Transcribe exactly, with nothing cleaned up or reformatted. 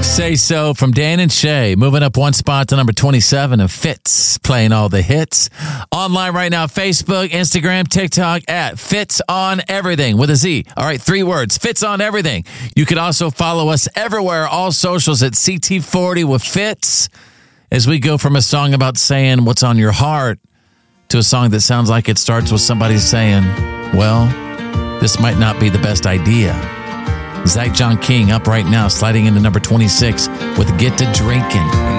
Say So from Dan and Shay, moving up one spot to number twenty-seven, and Fitz playing all the hits. Online right now, Facebook, Instagram, TikTok at Fitz on Everything with a Z. All right, three words, Fitz on Everything. You can also follow us everywhere, all socials at C T forty with Fitz, as we go from a song about saying what's on your heart to a song that sounds like it starts with somebody saying, well, this might not be the best idea. Zach John King up right now, sliding into number twenty-six with Get to Drinking.